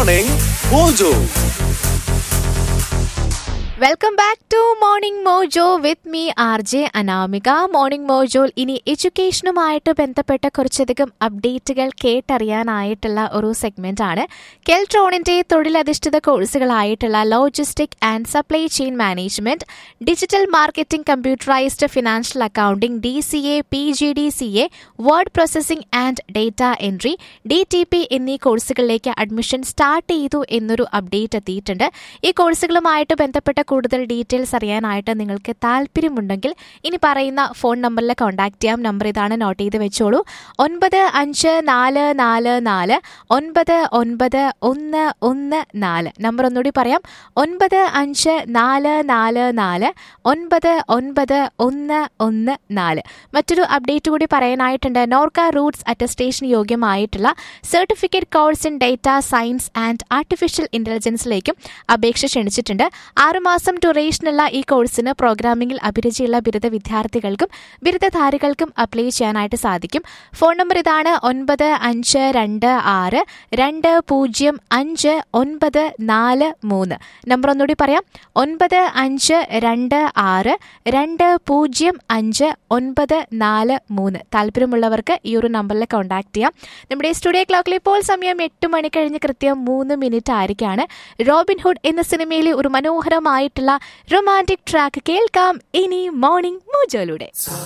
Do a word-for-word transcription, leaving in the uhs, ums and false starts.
Morning Mojo. Welcome back to morning mojo with me R J Anamika. Morning മോജോയിൽ ഇനി എഡ്യൂക്കേഷനുമായിട്ട് ബന്ധപ്പെട്ട കുറച്ചധികം അപ്ഡേറ്റുകൾ കേട്ടറിയാനായിട്ടുള്ള ഒരു സെഗ്മെന്റ് ആണ്. കെൽട്രോണിന്റെ തൊഴിലധിഷ്ഠിത കോഴ്സുകളായിട്ടുള്ള logistic and supply chain management, digital marketing, computerised financial accounting, D C A, P G D C A, word processing and data entry, D T P എന്നീ കോഴ്സുകളിലേക്ക് admission start ചെയ്തു എന്നൊരു അപ്ഡേറ്റ് എത്തിയിട്ടുണ്ട്. ഈ കോഴ്സുകളുമായിട്ട് ബന്ധപ്പെട്ട കൂടുതൽ ഡീറ്റെയിൽസ് അറിയാനായിട്ട് നിങ്ങൾക്ക് താല്പര്യമുണ്ടെങ്കിൽ ഇനി പറയുന്ന ഫോൺ നമ്പറിൽ കോൺടാക്ട് ചെയ്യാം. നമ്പർ ഇതാണ്, നോട്ട് ചെയ്ത് വെച്ചോളൂ. ഒൻപത് അഞ്ച് നാല് നാല് നാല് ഒൻപത് ഒൻപത് ഒന്ന് ഒന്ന് നാല്. നമ്പർ ഒന്നുകൂടി പറയാം, ഒൻപത് അഞ്ച് നാല് നാല് നാല് ഒൻപത് ഒൻപത് ഒന്ന് ഒന്ന് നാല്. മറ്റൊരു അപ്ഡേറ്റ് കൂടി പറയാനായിട്ടുണ്ട്. Norka Roots attestation യോഗ്യമായിട്ടുള്ള certificate course in data science and artificial ഇന്റലിജൻസിലേക്കും അപേക്ഷ ക്ഷണിച്ചിട്ടുണ്ട്. ആറുമാസം ഡ്യൂറേഷനുള്ള ഈ കോഴ്സിന് പ്രോഗ്രാമിംഗിൽ അഭിരുചിയുള്ള ബിരുദ വിദ്യാർത്ഥികൾക്കും ബിരുദധാരികൾക്കും അപ്ലൈ ചെയ്യാനായിട്ട് സാധിക്കും. ഫോൺ നമ്പർ ഇതാണ്, ഒൻപത് അഞ്ച് രണ്ട് ആറ് രണ്ട് പൂജ്യം അഞ്ച് ഒൻപത് നാല് മൂന്ന്. നമ്പർ ഒന്നുകൂടി പറയാം, ഒൻപത് അഞ്ച് രണ്ട് ആറ് രണ്ട് പൂജ്യം അഞ്ച് ഒൻപത് നാല് മൂന്ന്. താല്പര്യമുള്ളവർക്ക് ഈ ഒരു നമ്പറിൽ കോൺടാക്ട് ചെയ്യാം. നമ്മുടെ സ്റ്റുഡിയോ ക്ലോക്കിൽ ഇപ്പോൾ സമയം എട്ട് മണി കഴിഞ്ഞ് കൃത്യം മൂന്ന് മിനിറ്റ് ആയിരിക്കാണ്. റോബിൻഹുഡ് എന്ന സിനിമയിലെ ഒരു മനോഹരമായിട്ടുള്ള റൊമാൻറ്റിക് ട്രാക്ക് കേൾക്കാം ഇനി മോർണിംഗ് മോജോയിലൂടെ.